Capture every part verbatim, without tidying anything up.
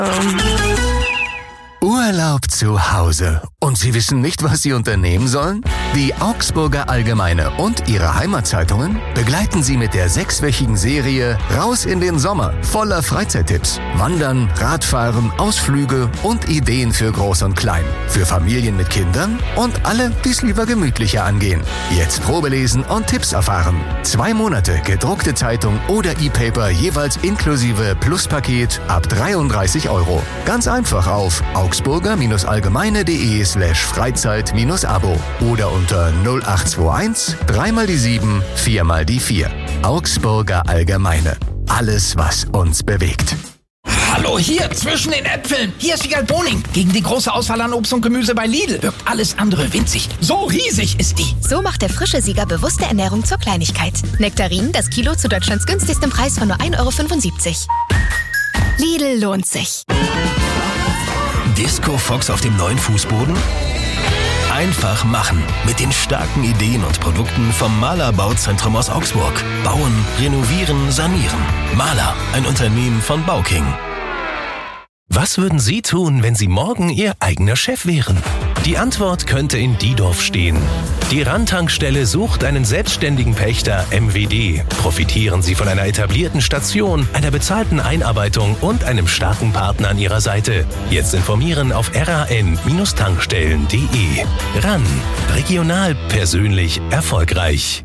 Ähm... Urlaub zu Hause. Und Sie wissen nicht, was Sie unternehmen sollen? Die Augsburger Allgemeine und ihre Heimatzeitungen begleiten Sie mit der sechswöchigen Serie Raus in den Sommer voller Freizeittipps. Wandern, Radfahren, Ausflüge und Ideen für Groß und Klein. Für Familien mit Kindern und alle, die es lieber gemütlicher angehen. Jetzt Probelesen und Tipps erfahren. Zwei Monate gedruckte Zeitung oder E-Paper jeweils inklusive Pluspaket ab dreiunddreißig Euro. Ganz einfach auf augsburger-allgemeine.de slash Freizeit-Abo oder unter null acht zwei eins drei mal die sieben, vier mal die vier. Augsburger Allgemeine. Alles, was uns bewegt. Hallo, hier zwischen den Äpfeln. Hier ist Wiegald Boning. Gegen die große Auswahl an Obst und Gemüse bei Lidl wirkt alles andere winzig. So riesig ist die. So macht der frische Sieger bewusste Ernährung zur Kleinigkeit. Nektarinen, das Kilo zu Deutschlands günstigstem Preis von nur ein Euro fünfundsiebzig. Lidl lohnt sich. Disco Fox auf dem neuen Fußboden? Einfach machen. Mit den starken Ideen und Produkten vom Mahler Bauzentrum aus Augsburg. Bauen, renovieren, sanieren. Mahler, ein Unternehmen von Bauking. Was würden Sie tun, wenn Sie morgen Ihr eigener Chef wären? Die Antwort könnte in Diedorf stehen. Die Randtankstelle sucht einen selbstständigen Pächter M W D. Profitieren Sie von einer etablierten Station, einer bezahlten Einarbeitung und einem starken Partner an Ihrer Seite. Jetzt informieren auf r a n Tankstellen punkt de. Ran. Regional, persönlich, erfolgreich.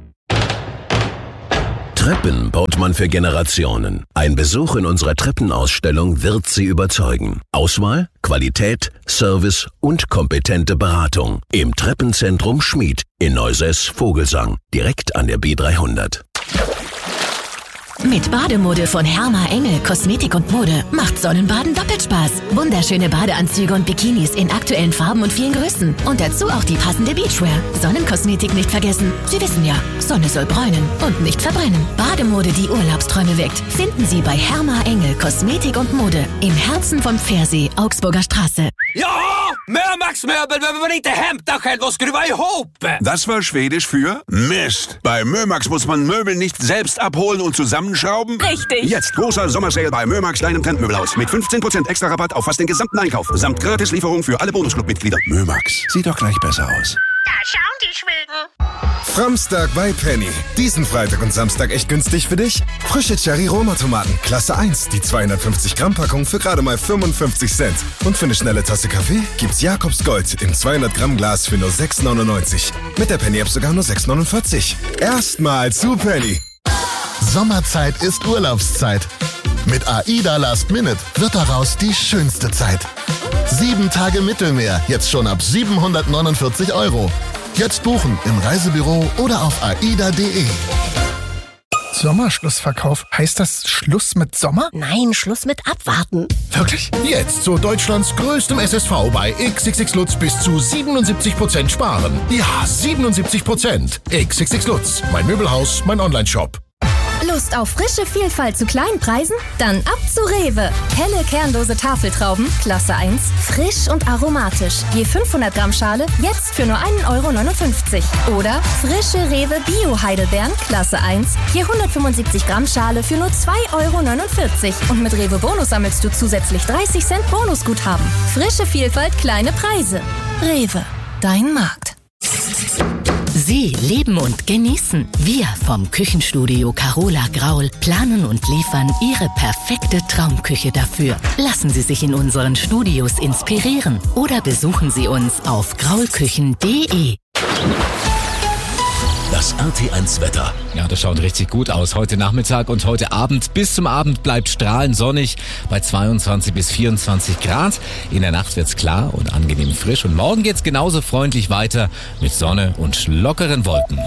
Treppen baut man für Generationen. Ein Besuch in unserer Treppenausstellung wird Sie überzeugen. Auswahl, Qualität, Service und kompetente Beratung. Im Treppenzentrum Schmied in Neusäß-Vogelsang, direkt an der B dreihundert. Mit Bademode von Herma Engel Kosmetik und Mode macht Sonnenbaden doppelt Spaß. Wunderschöne Badeanzüge und Bikinis in aktuellen Farben und vielen Größen. Und dazu auch die passende Beachwear. Sonnenkosmetik nicht vergessen. Sie wissen ja, Sonne soll bräunen und nicht verbrennen. Bademode, die Urlaubsträume weckt, finden Sie bei Herma Engel Kosmetik und Mode im Herzen von Pfersee, Augsburger Straße. Ja, Mörmax Möbel behöver man inte hämta själv och skruva ihop. Das war Schwedisch für Mist. Bei Mörmax muss man Möbel nicht selbst abholen und zusammenschrauben. Richtig. Jetzt großer Sommersale bei Mörmax, deinem Trendmöbelhaus. Mit fünfzehn Prozent extra Rabatt auf fast den gesamten Einkauf. Samt Gratislieferung für alle Bonusclub-Mitglieder. Mörmax, sieht doch gleich besser aus. Da schauen die Schweden. Framstag bei Penny. Diesen Freitag und Samstag echt günstig für dich? Frische Cherry-Roma-Tomaten, Klasse eins. Die zweihundertfünfzig Gramm Packung für gerade mal fünfundfünfzig Cent. Und für eine schnelle Tasse Kaffee gibt's Jakobs Gold im zweihundert Gramm Glas für nur sechs neunundneunzig. Mit der Penny-App sogar nur sechs neunundvierzig. Erstmal zu Penny. Sommerzeit ist Urlaubszeit. Mit AIDA Last Minute wird daraus die schönste Zeit. Sieben Tage Mittelmeer, jetzt schon ab siebenhundertneunundvierzig Euro. Jetzt buchen im Reisebüro oder auf aida punkt de. Sommerschlussverkauf. Heißt das Schluss mit Sommer? Nein, Schluss mit Abwarten. Wirklich? Jetzt zu Deutschlands größtem S S V bei X X X Lutz bis zu siebenundsiebzig Prozent sparen. Ja, siebenundsiebzig Prozent. X X X Lutz, mein Möbelhaus, mein Onlineshop. Lust auf frische Vielfalt zu kleinen Preisen? Dann ab zu Rewe. Helle kernlose Tafeltrauben, Klasse eins, frisch und aromatisch. Je fünfhundert Gramm Schale, jetzt für nur ein Euro neunundfünfzig. Oder frische Rewe Bio-Heidelbeeren, Klasse eins, je hundertfünfundsiebzig Gramm Schale für nur zwei Euro neunundvierzig. Und mit Rewe Bonus sammelst du zusätzlich dreißig Cent Bonusguthaben. Frische Vielfalt, kleine Preise. Rewe, dein Markt. Sie leben und genießen. Wir vom Küchenstudio Carola Graul planen und liefern Ihre perfekte Traumküche dafür. Lassen Sie sich in unseren Studios inspirieren oder besuchen Sie uns auf graulküchen punkt de. Das R T eins Wetter. Ja, das schaut richtig gut aus. Heute Nachmittag und heute Abend. Bis zum Abend bleibt strahlend sonnig bei zweiundzwanzig bis vierundzwanzig Grad. In der Nacht wird's klar und angenehm frisch. Und morgen geht's genauso freundlich weiter mit Sonne und lockeren Wolken.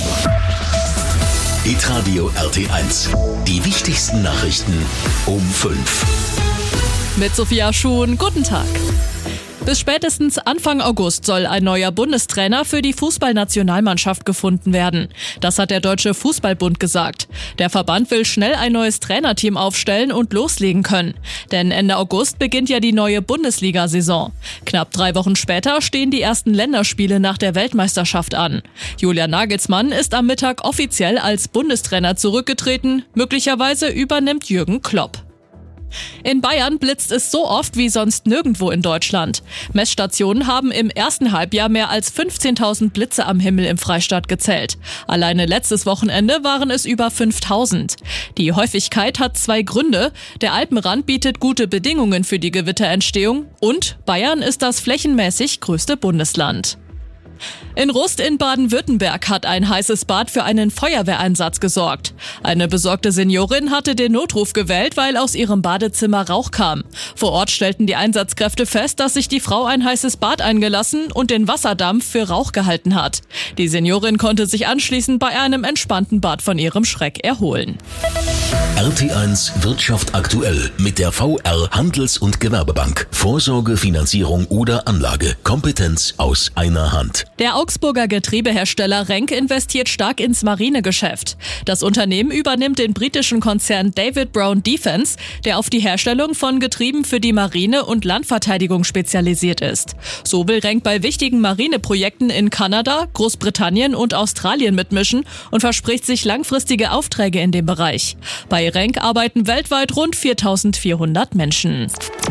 Hitradio R T eins. Die wichtigsten Nachrichten um fünf. Mit Sophia Schuhn, guten Tag. Bis spätestens Anfang August soll ein neuer Bundestrainer für die Fußballnationalmannschaft gefunden werden. Das hat der Deutsche Fußballbund gesagt. Der Verband will schnell ein neues Trainerteam aufstellen und loslegen können. Denn Ende August beginnt ja die neue Bundesliga-Saison. Knapp drei Wochen später stehen die ersten Länderspiele nach der Weltmeisterschaft an. Julian Nagelsmann ist am Mittag offiziell als Bundestrainer zurückgetreten. Möglicherweise übernimmt Jürgen Klopp. In Bayern blitzt es so oft wie sonst nirgendwo in Deutschland. Messstationen haben im ersten Halbjahr mehr als fünfzehntausend Blitze am Himmel im Freistaat gezählt. Alleine letztes Wochenende waren es über fünftausend. Die Häufigkeit hat zwei Gründe. Der Alpenrand bietet gute Bedingungen für die Gewitterentstehung und Bayern ist das flächenmäßig größte Bundesland. In Rust in Baden-Württemberg hat ein heißes Bad für einen Feuerwehreinsatz gesorgt. Eine besorgte Seniorin hatte den Notruf gewählt, weil aus ihrem Badezimmer Rauch kam. Vor Ort stellten die Einsatzkräfte fest, dass sich die Frau ein heißes Bad eingelassen und den Wasserdampf für Rauch gehalten hat. Die Seniorin konnte sich anschließend bei einem entspannten Bad von ihrem Schreck erholen. R T eins Wirtschaft aktuell mit der V R Handels- und Gewerbebank. Vorsorge, Finanzierung oder Anlage. Kompetenz aus einer Hand. Der Augsburger Getriebehersteller Renk investiert stark ins Marinegeschäft. Das Unternehmen übernimmt den britischen Konzern David Brown Defence, der auf die Herstellung von Getrieben für die Marine und Landverteidigung spezialisiert ist. So will Renk bei wichtigen Marineprojekten in Kanada, Großbritannien und Australien mitmischen und verspricht sich langfristige Aufträge in dem Bereich. Bei Renk arbeiten weltweit rund viertausendvierhundert Menschen.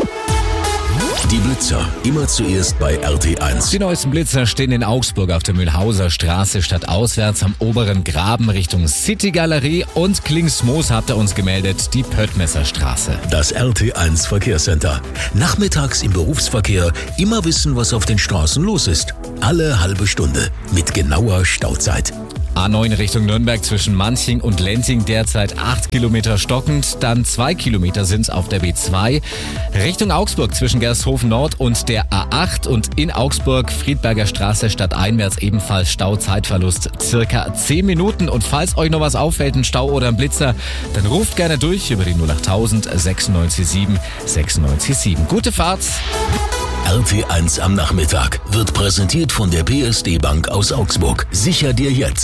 Die Blitzer, immer zuerst bei R T eins. Die neuesten Blitzer stehen in Augsburg auf der Mühlhauser Straße stadtauswärts am oberen Graben Richtung City Galerie und Klingsmoos habt ihr uns gemeldet, die Pöttmesser Straße. Das R T eins Verkehrscenter. Nachmittags im Berufsverkehr immer wissen, was auf den Straßen los ist. Alle halbe Stunde mit genauer Stauzeit. A neun Richtung Nürnberg zwischen Manching und Lenting derzeit acht Kilometer stockend, dann zwei Kilometer sind's auf der B zwei. Richtung Augsburg zwischen Gersthofen Nord und der A acht und in Augsburg Friedberger Straße stadteinwärts ebenfalls Stauzeitverlust circa zehn Minuten. Und falls euch noch was auffällt, ein Stau oder ein Blitzer, dann ruft gerne durch über die null acht null null sechsundneunzig sieben sechsundneunzig sieben. Gute Fahrt! R T eins am Nachmittag wird präsentiert von der P S D Bank aus Augsburg. Sicher dir jetzt